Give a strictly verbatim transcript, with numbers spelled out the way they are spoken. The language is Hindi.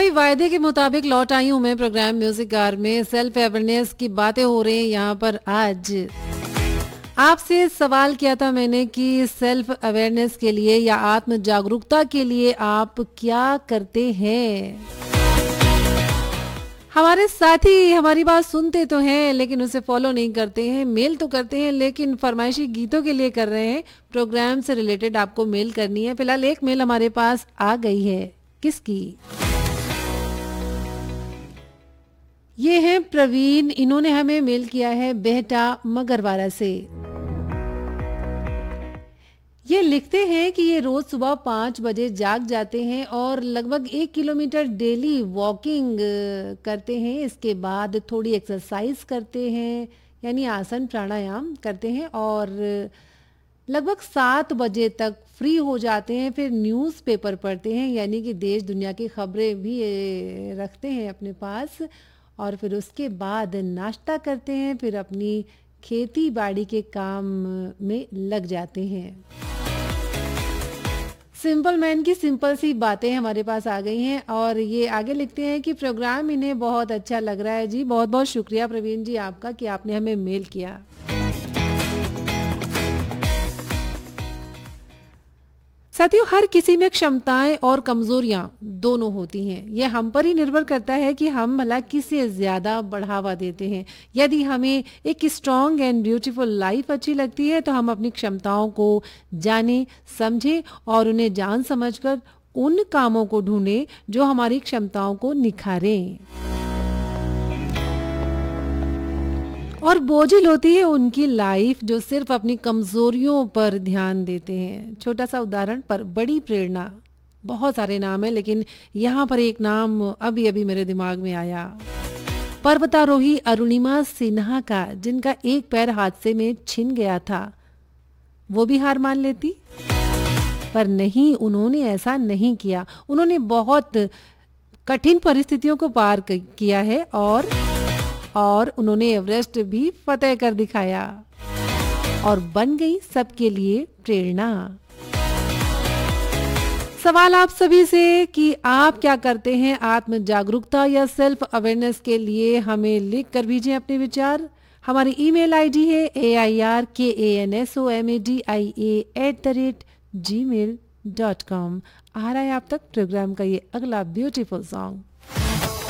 भाई वायदे के मुताबिक लौट आई हूँ मैं प्रोग्राम म्यूजिक कार में। सेल्फ अवेयरनेस की बातें हो रही हैं यहाँ पर। आज आपसे सवाल किया था मैंने कि सेल्फ अवेयरनेस के लिए या आत्म जागरूकता के लिए आप क्या करते हैं। हमारे साथी हमारी बात सुनते तो हैं लेकिन उसे फॉलो नहीं करते हैं। मेल तो करते हैं लेकिन फरमाइशी गीतों के लिए कर रहे हैं। प्रोग्राम से रिलेटेड आपको मेल करनी है। फिलहाल एक मेल हमारे पास आ गई है। किसकी? ये है प्रवीण। इन्होंने हमें मेल किया है बेहटा मगरवाड़ा से। ये लिखते हैं कि ये रोज सुबह पाँच बजे जाग जाते हैं और लगभग एक किलोमीटर डेली वॉकिंग करते हैं। इसके बाद थोड़ी एक्सरसाइज करते हैं यानी आसन प्राणायाम करते हैं और लगभग सात बजे तक फ्री हो जाते हैं। फिर न्यूज़पेपर पढ़ते हैं यानी कि देश दुनिया की खबरें भी रखते हैं अपने पास और फिर उसके बाद नाश्ता करते हैं। फिर अपनी खेती बाड़ी के काम में लग जाते हैं। सिंपल मैन की सिंपल सी बातें हमारे पास आ गई हैं और ये आगे लिखते हैं कि प्रोग्राम इन्हें बहुत अच्छा लग रहा है। जी बहुत बहुत शुक्रिया प्रवीण जी आपका कि आपने हमें मेल किया। साथियों, हर किसी में क्षमताएं और कमजोरियां दोनों होती हैं। यह हम पर ही निर्भर करता है कि हम भला किसे ज्यादा बढ़ावा देते हैं। यदि हमें एक स्ट्रॉन्ग एंड ब्यूटीफुल लाइफ अच्छी लगती है तो हम अपनी क्षमताओं को जाने समझें और उन्हें जान समझकर उन कामों को ढूंढें जो हमारी क्षमताओं को निखारें। और बोझिल होती है उनकी लाइफ जो सिर्फ अपनी कमजोरियों पर ध्यान देते हैं। छोटा सा उदाहरण पर बड़ी प्रेरणा। बहुत सारे नाम हैं लेकिन यहाँ पर एक नाम अभी अभी मेरे दिमाग में आया। पर्वतारोही अरुणिमा सिन्हा का, जिनका एक पैर हादसे में छिन गया था। वो भी हार मान लेती, पर नहीं, उन्होंने ऐसा नहीं किया। उन्होंने बहुत कठिन परिस्थितियों को पार किया है और और उन्होंने एवरेस्ट भी फतेह कर दिखाया और बन गई सबके लिए प्रेरणा। सवाल आप सभी से कि आप क्या करते हैं आत्म जागरूकता या सेल्फ अवेयरनेस के लिए। हमें लिख कर भेजें अपने विचार। हमारी ईमेल आईडी है ए आई आर के A N S O M A D I A at the rate ji mail dot com. आ रहा है आप तक प्रोग्राम का ये अगला ब्यूटीफुल सॉन्ग।